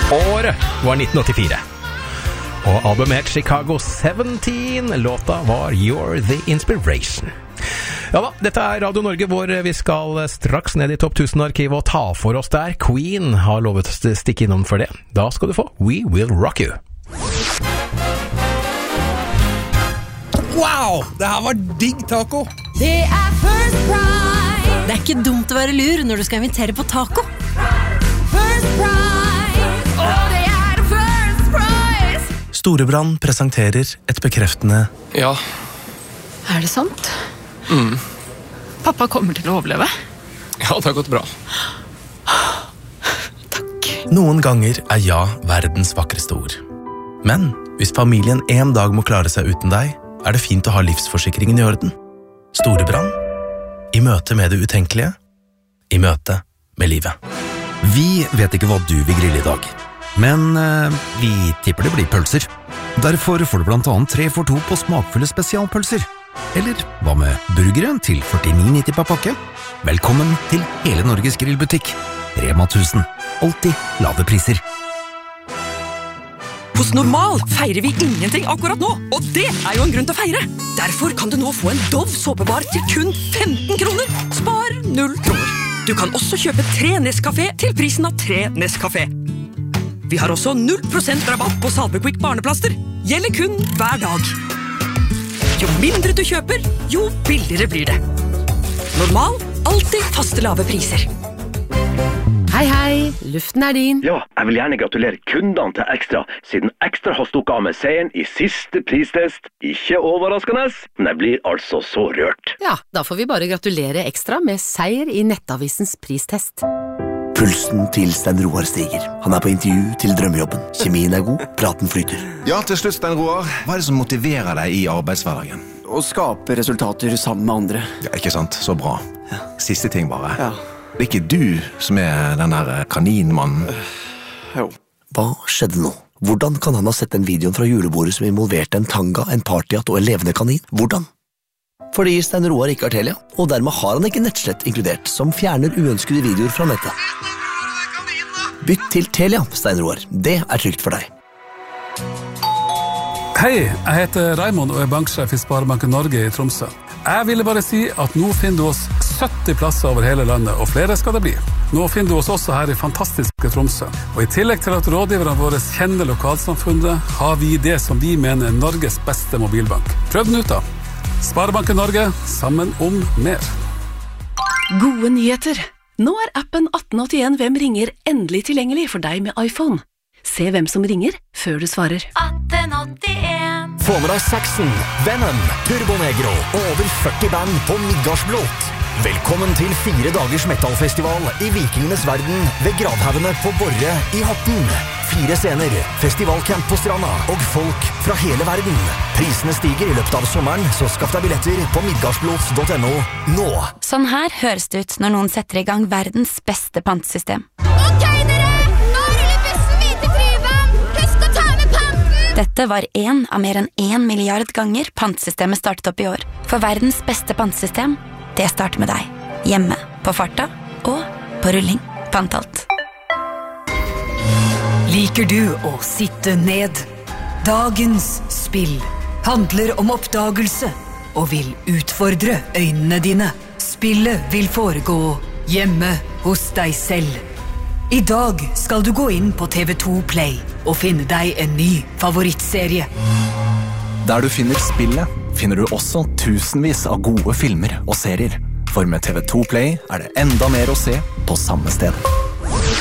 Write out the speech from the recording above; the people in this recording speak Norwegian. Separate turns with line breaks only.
Året var 1984. Og albumet het Chicago 17. Låta var You're the Inspiration. Ja da, dette er Radio Norge, hvor vi skal straks ned i topp 1000-arkivet og ta for oss der. Queen har lovet å stikke innom for det. Da skal du få We Will Rock You.
Wow, det her var digg taco.
Det er First Price.
Det er ikke dumt å være lur når du skal invitere på taco.
First Price. Og det er First Price.
Storebrand presenterer et bekreftende
Ja.
Er det sant? Pappa kommer til å overleve.
Ja, det har gått bra.
Takk.
Noen ganger er ja verdens vakreste ord. Men hvis familien en dag må klare seg uten deg, er det fint å ha livsforsikringen i orden. Storebrand. I møte med det utenkelige. I møte med livet.
Vi vet ikke hva du vil grille i dag, men vi tipper det blir pølser. Derfor får du blant annet 3 for 2 på smakfulle spesialpølser. Eller hva med burgere til 49,90 per pakke? Velkommen til hele Norges grillbutikk. Rema 1000. Alltid lave priser.
Hos Normal feirer vi ingenting akkurat nå, og det er jo en grunn til å feire. Derfor kan du nå få en Dove såpebar til kun 15 kroner. Spar 0 kroner. Du kan også kjøpe 3 Nescafé til prisen av 3 Nescafé. Vi har også 0% rabatt på Salvequick barneplaster. Gjelder kun hver dag. Jo mindre du kjøper, jo billigere blir det. Normal, alltid faste lave priser.
Hei, hei, luften er din.
Ja, jeg vil gjerne gratulere kundene til Extra, siden Extra har stukket av med seieren i siste pristest. Ikke overraskende, men jeg blir altså så rørt.
Ja, da får vi bare gratulere Ekstra med seier i Nettavisens pristest.
Pulsen til Stein Roar stiger. Han er på intervju til drømmejobben. Kjemien er god, praten flyter.
Ja, til slutt, Stein Roar. Hva er det som motiverer deg i arbeidshverdagen?
Å skape resultater sammen med andre.
Ja, ikke sant? Så bra. Siste ting bare. Ja. Det er ikke du som er den der kaninmannen.
Jo.
Hva skjedde nå? Hvordan kan han ha sett den videoen fra julebordet som involverte en tanga, en partyhatt og en levende kanin? Hvordan? Fordi Stein Roar ikke har Telia, og dermed har han ikke nettslett inkludert, som fjerner uønskede videoer fra nettet. Bytt til Telia, Stein Roar. Det er trygt for deg.
Hei, jeg heter Raimond og er banksjef i Sparebanken Norge i Tromsø. Jeg ville bare si at nå finner du oss 70 plasser over hele landet, og flere skal det bli. Nå finner du oss også her i fantastiske Tromsø. Og i tillegg til at rådgiverne våre kjenner lokalsamfunnet, har vi det som vi mener er Norges beste mobilbank. Prøv den ut da. Sparebanken Norge, sammen om mer.
Gode nyheter! Nå er appen 1881 Hvem ringer endelig tilgjengelig for deg med iPhone. Se hvem som ringer før du svarer.
1881.
Få med deg Saxon, Venom, Turbo Negro og over 40 band på Midgardsblått. Velkommen til 4 dagers metalfestival i Vikingenes verden ved gravhaugene på Borre i Horten. 4 scener, festivalcamp på stranda og folk fra hele verden. Prisene stiger i løpet av sommeren, så skaff deg billetter på midgardsblått.no nå.
Sånn her høres det ut når noen setter i gang verdens beste pantesystem.
Ok, dere! Nå ruller bussen videre til Tryvann! Husk å ta med panten!
Dette var en av mer enn 1 milliard ganger pantesystemet startet opp i år. For verdens beste pantesystem, det starter med deg. Hjemme, på farta og på rulling. Pantalt.
Liker du å sitte ned? Dagens spill handler om oppdagelse og vil utfordre øynene dine. Spillet vil foregå hjemme hos deg selv. I dag skal du gå inn på TV2 Play og finne deg en ny favorittserie.
Der du finner spillet, finner du også tusenvis av gode filmer og serier. For med TV2 Play er det enda mer å se på samme sted.